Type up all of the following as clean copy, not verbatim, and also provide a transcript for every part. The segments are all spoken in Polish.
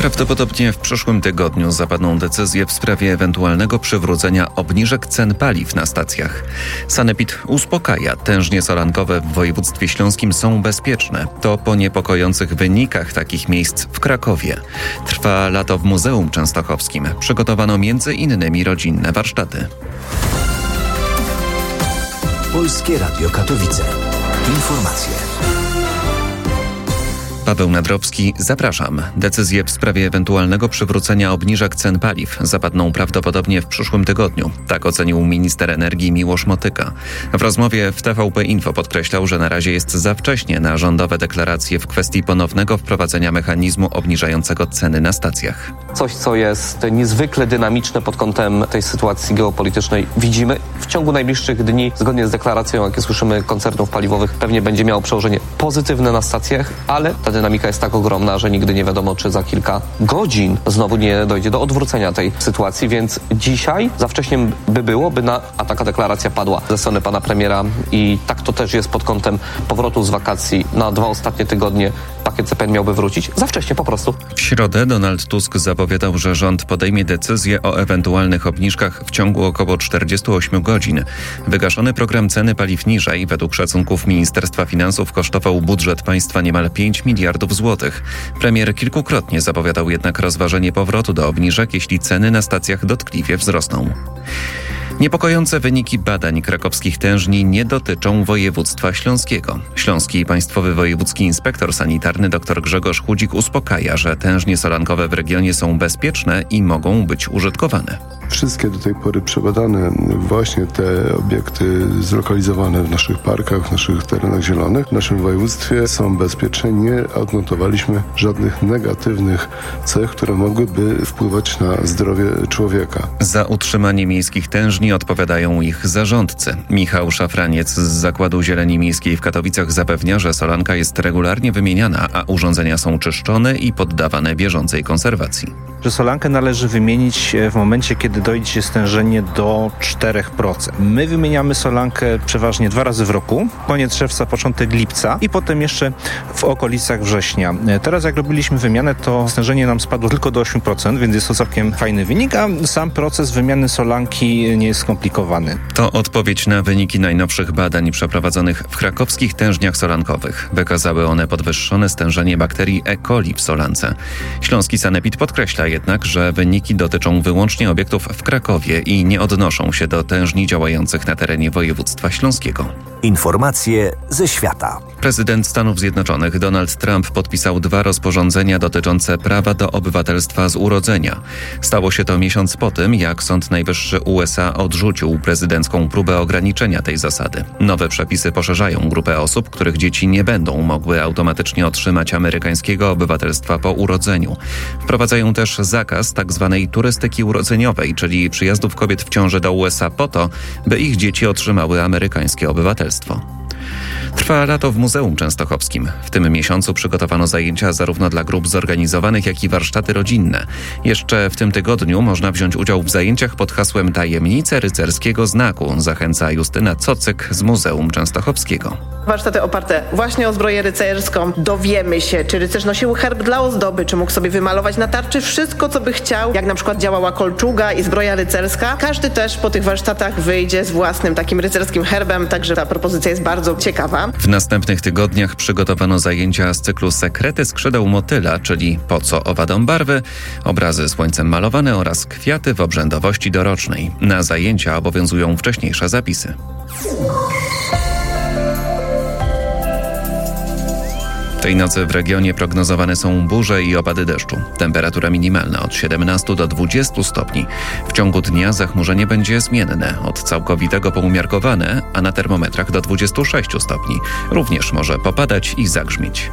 Prawdopodobnie w przyszłym tygodniu zapadną decyzje w sprawie ewentualnego przywrócenia obniżek cen paliw na stacjach. Sanepid uspokaja, tężnie solankowe w województwie śląskim są bezpieczne. To po niepokojących wynikach takich miejsc w Krakowie. Trwa lato w Muzeum Częstochowskim. Przygotowano m.in. rodzinne warsztaty. Polskie Radio Katowice. Informacje. Paweł Nadrowski, zapraszam. Decyzje w sprawie ewentualnego przywrócenia obniżek cen paliw zapadną prawdopodobnie w przyszłym tygodniu. Tak ocenił minister energii Miłosz Motyka. W rozmowie w TVP Info podkreślał, że na razie jest za wcześnie na rządowe deklaracje w kwestii ponownego wprowadzenia mechanizmu obniżającego ceny na stacjach. Coś, co jest niezwykle dynamiczne pod kątem tej sytuacji geopolitycznej, widzimy. W ciągu najbliższych dni, zgodnie z deklaracją, jakie słyszymy, koncernów paliwowych, pewnie będzie miało przełożenie pozytywne na stacjach, ale ta dynamika jest tak ogromna, że nigdy nie wiadomo, czy za kilka godzin znowu nie dojdzie do odwrócenia tej sytuacji, więc dzisiaj za wcześnie by było, a taka deklaracja padła ze strony pana premiera i tak to też jest pod kątem powrotu z wakacji na 2 ostatnie tygodnie. Pakiet CPN miałby wrócić za wcześnie po prostu. W środę Donald Tusk zapowiadał, że rząd podejmie decyzję o ewentualnych obniżkach w ciągu około 48 godzin. Wygaszony program ceny paliw niżej według szacunków Ministerstwa Finansów kosztował budżet państwa niemal 5 miliardów złotych. Premier kilkukrotnie zapowiadał jednak rozważenie powrotu do obniżek, jeśli ceny na stacjach dotkliwie wzrosną. Niepokojące wyniki badań krakowskich tężni nie dotyczą województwa śląskiego. Śląski Państwowy Wojewódzki Inspektor Sanitarny dr Grzegorz Chudzik uspokaja, że tężnie solankowe w regionie są bezpieczne i mogą być użytkowane. Wszystkie do tej pory przebadane właśnie te obiekty zlokalizowane w naszych parkach, w naszych terenach zielonych, w naszym województwie są bezpieczne. Nie odnotowaliśmy żadnych negatywnych cech, które mogłyby wpływać na zdrowie człowieka. Za utrzymanie miejskich tężni odpowiadają ich zarządcy. Michał Szafraniec z Zakładu Zieleni Miejskiej w Katowicach zapewnia, że solanka jest regularnie wymieniana, a urządzenia są czyszczone i poddawane bieżącej konserwacji. Że solankę należy wymienić w momencie, kiedy dojdzie stężenie do 4%. My wymieniamy solankę przeważnie 2 razy w roku, koniec czerwca, początek lipca i potem jeszcze w okolicach września. Teraz jak robiliśmy wymianę, to stężenie nam spadło tylko do 8%, więc jest to całkiem fajny wynik, a sam proces wymiany solanki nie jest skomplikowany. To odpowiedź na wyniki najnowszych badań przeprowadzonych w krakowskich tężniach solankowych. Wykazały one podwyższone stężenie bakterii E. coli w solance. Śląski Sanepid podkreśla jednak, że wyniki dotyczą wyłącznie obiektów w Krakowie i nie odnoszą się do tężni działających na terenie województwa śląskiego. Informacje ze świata. Prezydent Stanów Zjednoczonych Donald Trump podpisał 2 rozporządzenia dotyczące prawa do obywatelstwa z urodzenia. Stało się to miesiąc po tym, jak Sąd Najwyższy USA odrzucił prezydencką próbę ograniczenia tej zasady. Nowe przepisy poszerzają grupę osób, których dzieci nie będą mogły automatycznie otrzymać amerykańskiego obywatelstwa po urodzeniu. Wprowadzają też zakaz tzw. turystyki urodzeniowej, czyli przyjazdów kobiet w ciąży do USA po to, by ich dzieci otrzymały amerykańskie obywatelstwo. Trwa lato w Muzeum Częstochowskim. W tym miesiącu przygotowano zajęcia zarówno dla grup zorganizowanych, jak i warsztaty rodzinne. Jeszcze w tym tygodniu można wziąć udział w zajęciach pod hasłem Tajemnice rycerskiego znaku, zachęca Justyna Cocyk z Muzeum Częstochowskiego. Warsztaty oparte właśnie o zbroję rycerską. Dowiemy się, czy rycerz nosił herb dla ozdoby, czy mógł sobie wymalować na tarczy wszystko, co by chciał, jak na przykład działała kolczuga i zbroja rycerska. Każdy też po tych warsztatach wyjdzie z własnym takim rycerskim herbem, także ta propozycja jest bardzo ciekawa. W następnych tygodniach przygotowano zajęcia z cyklu Sekrety skrzydeł motyla, czyli Po co owadom barwy, obrazy słońcem malowane oraz kwiaty w obrzędowości dorocznej. Na zajęcia obowiązują wcześniejsze zapisy. Tej nocy w regionie prognozowane są burze i opady deszczu. Temperatura minimalna od 17 do 20 stopni. W ciągu dnia zachmurzenie będzie zmienne, od całkowitego po umiarkowane, a na termometrach do 26 stopni. Również może popadać i zagrzmieć.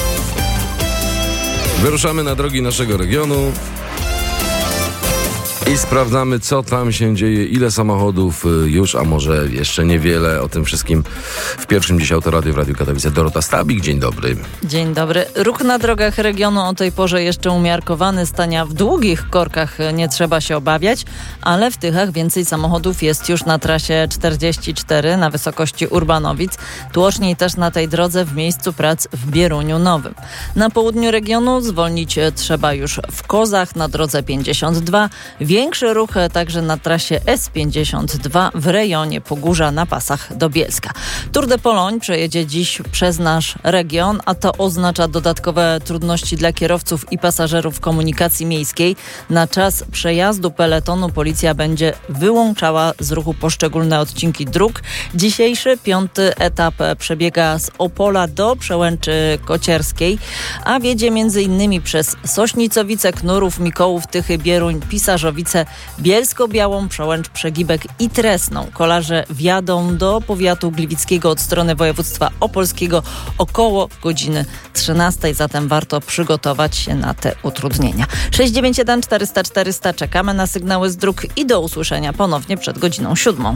Wyruszamy na drogi naszego regionu. I sprawdzamy, co tam się dzieje, ile samochodów już, a może jeszcze niewiele. O tym wszystkim w pierwszym dziś Autoradio w Radiu Katowice. Dorota Stabik, dzień dobry. Dzień dobry. Ruch na drogach regionu o tej porze jeszcze umiarkowany. Stania w długich korkach nie trzeba się obawiać, ale w Tychach więcej samochodów jest już na trasie 44 na wysokości Urbanowic. Tłoczniej też na tej drodze w miejscu prac w Bieruniu Nowym. Na południu regionu zwolnić trzeba już w Kozach na drodze 52. Większy ruch także na trasie S52 w rejonie Pogórza na pasach do Bielska. Tour de Pologne przejedzie dziś przez nasz region, a to oznacza dodatkowe trudności dla kierowców i pasażerów komunikacji miejskiej. Na czas przejazdu peletonu policja będzie wyłączała z ruchu poszczególne odcinki dróg. Dzisiejszy 5. etap przebiega z Opola do Przełęczy Kocierskiej, a wiedzie m.in. przez Sośnicowice, Knurów, Mikołów, Tychy, Bieruń, Pisarzowice, Bielsko-Białą, Przełęcz, Przegibek i Tresną. Kolarze wjadą do powiatu gliwickiego od strony województwa opolskiego około godziny 13, zatem warto przygotować się na te utrudnienia. 691 400 400 czekamy na sygnały z dróg i do usłyszenia ponownie przed godziną 7.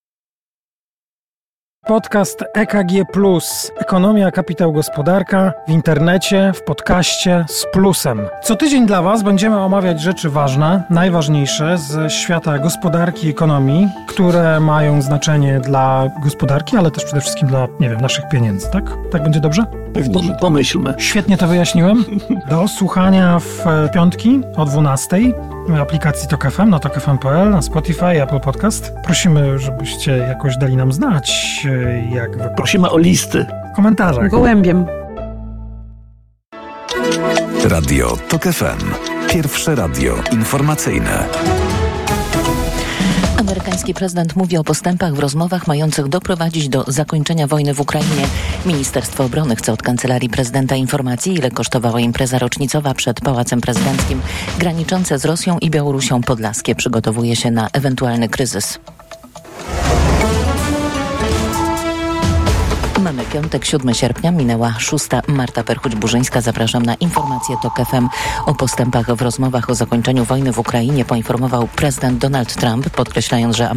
Podcast EKG+. Ekonomia, kapitał, gospodarka w internecie, w podcaście z plusem. Co tydzień dla Was będziemy omawiać rzeczy ważne, najważniejsze z świata gospodarki i ekonomii, które mają znaczenie dla gospodarki, ale też przede wszystkim dla, naszych pieniędzy, tak? Tak będzie dobrze? Pewnie, pomyślmy. Świetnie to wyjaśniłem. Do słuchania w piątki o 12:00 w aplikacji TOK FM, na tokfm.pl, na Spotify, Apple Podcast. Prosimy, żebyście jakoś dali nam znać, jak wy... Prosimy o listy. W komentarzach. Gołębiem. Radio TOK FM. Pierwsze radio informacyjne. Amerykański prezydent mówi o postępach w rozmowach mających doprowadzić do zakończenia wojny w Ukrainie. Ministerstwo Obrony chce od Kancelarii Prezydenta informacji, ile kosztowała impreza rocznicowa przed Pałacem Prezydenckim. Graniczące z Rosją i Białorusią Podlaskie przygotowuje się na ewentualny kryzys. Mamy piątek, 7 sierpnia, minęła 6. Marta Perchuć-Burzyńska. Zapraszam na informacje TOK FM. O postępach w rozmowach o zakończeniu wojny w Ukrainie poinformował prezydent Donald Trump, podkreślając, że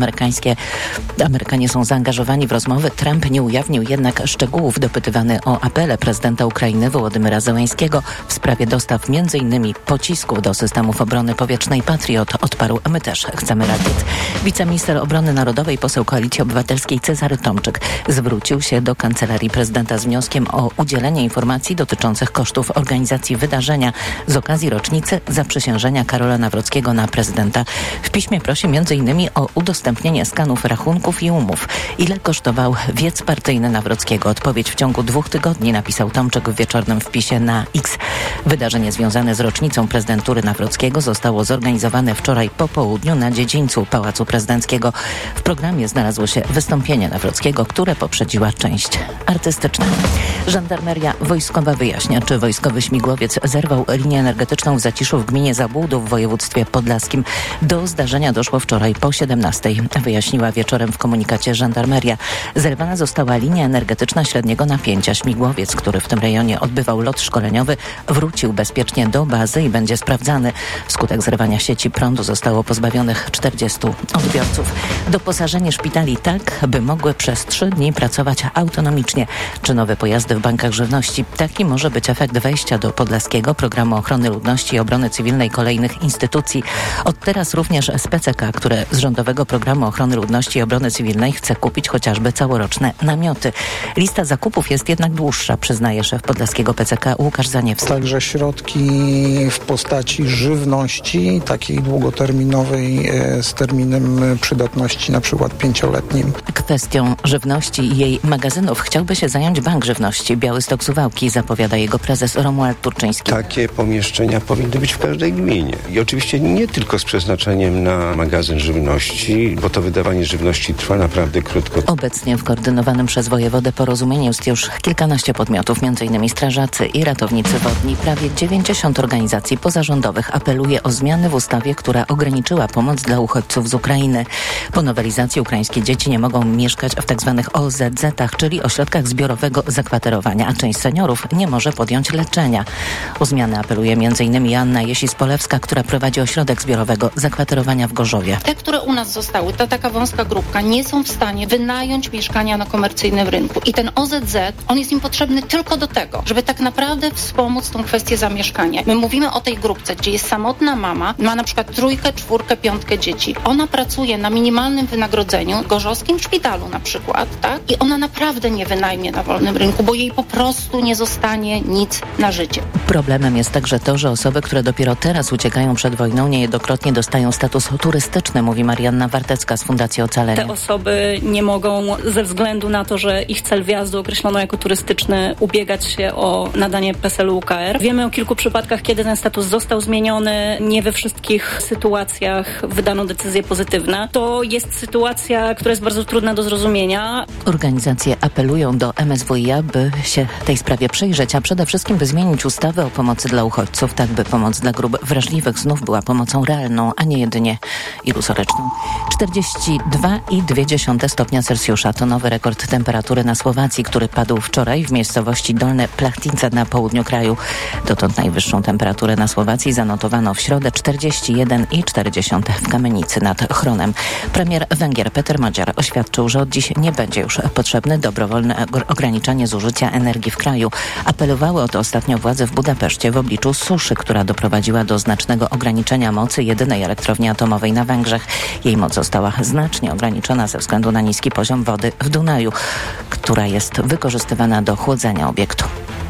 Amerykanie są zaangażowani w rozmowy. Trump nie ujawnił jednak szczegółów. Dopytywany o apele prezydenta Ukrainy Wołodymyra Zełenskiego w sprawie dostaw m.in. pocisków do systemów obrony powietrznej Patriot odparł: my też chcemy rakiet. Wiceminister Obrony Narodowej, poseł Koalicji Obywatelskiej Cezary Tomczyk zwrócił się do Kancelarii Prezydenta z wnioskiem o udzielenie informacji dotyczących kosztów organizacji wydarzenia z okazji rocznicy zaprzysiężenia Karola Nawrockiego na prezydenta. W piśmie prosi m.in. o udostępnienie skanów rachunków i umów. Ile kosztował wiec partyjny Nawrockiego? Odpowiedź w ciągu 2 tygodni, napisał Tomczyk w wieczornym wpisie na X. Wydarzenie związane z rocznicą prezydentury Nawrockiego zostało zorganizowane wczoraj po południu na dziedzińcu Pałacu Prezydenckiego. W programie znalazło się wystąpienie Nawrockiego, które poprzedziła część artystyczna. Żandarmeria wojskowa wyjaśnia, czy wojskowy śmigłowiec zerwał linię energetyczną w Zaciszu w gminie Zabłudów w województwie podlaskim. Do zdarzenia doszło wczoraj po 17:00. Wyjaśniła wieczorem w komunikacie żandarmeria. Zerwana została linia energetyczna średniego napięcia. Śmigłowiec, który w tym rejonie odbywał lot szkoleniowy, wrócił bezpiecznie do bazy i będzie sprawdzany. Wskutek zerwania sieci prądu zostało pozbawionych 40 odbiorców. Doposażenie szpitali tak, by mogły przez 3 dni pracować autonomicznie. Czy nowe pojazdy w bankach żywności? Taki może być efekt wejścia do Podlaskiego Programu Ochrony Ludności i Obrony Cywilnej kolejnych instytucji. Od teraz również SPCK, które z Rządowego Programu Ochrony Ludności i Obrony Cywilnej chce kupić chociażby całoroczne namioty. Lista zakupów jest jednak dłuższa, przyznaje szef Podlaskiego PCK Łukasz Zaniewski. Także środki w postaci żywności, takiej długoterminowej z terminem przydatności na przykład 5-letnim. Kwestią żywności i jej magazynów chciałby się zająć Bank Żywności Białystok Suwałki, zapowiada jego prezes Romuald Turczyński. Takie pomieszczenia powinny być w każdej gminie. I oczywiście nie tylko z przeznaczeniem na magazyn żywności, bo to wydawanie żywności trwa naprawdę krótko. Obecnie w koordynowanym przez wojewodę porozumieniu jest już kilkanaście podmiotów, m.in. strażacy i ratownicy wodni. Prawie 90 organizacji pozarządowych apeluje o zmiany w ustawie, która ograniczyła pomoc dla uchodźców z Ukrainy. Po nowelizacji ukraińskie dzieci nie mogą mieszkać w tzw. OZZ-ach, czyli ośrodkach ośrodkach zbiorowego zakwaterowania, a część seniorów nie może podjąć leczenia. O zmianę apeluje m.in. Joanna Jesis-Polewska, która prowadzi ośrodek zbiorowego zakwaterowania w Gorzowie. Te, które u nas zostały, ta taka wąska grupka, nie są w stanie wynająć mieszkania na komercyjnym rynku. I ten OZZ, on jest im potrzebny tylko do tego, żeby tak naprawdę wspomóc tą kwestię zamieszkania. My mówimy o tej grupce, gdzie jest samotna mama, ma na przykład 3, 4, 5 dzieci. Ona pracuje na minimalnym wynagrodzeniu w gorzowskim szpitalu na przykład, tak? I ona naprawdę nie wynajmie na wolnym rynku, bo jej po prostu nie zostanie nic na życie. Problemem jest także to, że osoby, które dopiero teraz uciekają przed wojną, niejednokrotnie dostają status turystyczny, mówi Marianna Wartecka z Fundacji Ocalenie. Te osoby nie mogą ze względu na to, że ich cel wjazdu określono jako turystyczny, ubiegać się o nadanie PESEL-u UKR. Wiemy o kilku przypadkach, kiedy ten status został zmieniony. Nie we wszystkich sytuacjach wydano decyzję pozytywną. To jest sytuacja, która jest bardzo trudna do zrozumienia. Organizacje apelują do MSWiA, by się tej sprawie przyjrzeć, a przede wszystkim by zmienić ustawę o pomocy dla uchodźców, tak by pomoc dla grup wrażliwych znów była pomocą realną, a nie jedynie ilusoryczną. 42,2 stopnia Celsjusza to nowy rekord temperatury na Słowacji, który padł wczoraj w miejscowości Dolne Plachtice na południu kraju. Dotąd najwyższą temperaturę na Słowacji zanotowano w środę 41,4 w Kamenicy nad Chronem. Premier Węgier Peter Magyar oświadczył, że od dziś nie będzie już potrzebne dobrowolne ograniczanie zużycia energii w kraju. Apelowały o to ostatnio władze w Budapeszcie w obliczu suszy, która doprowadziła do znacznego ograniczenia mocy jedynej elektrowni atomowej na Węgrzech. Jej moc została znacznie ograniczona ze względu na niski poziom wody w Dunaju, która jest wykorzystywana do chłodzenia obiektu.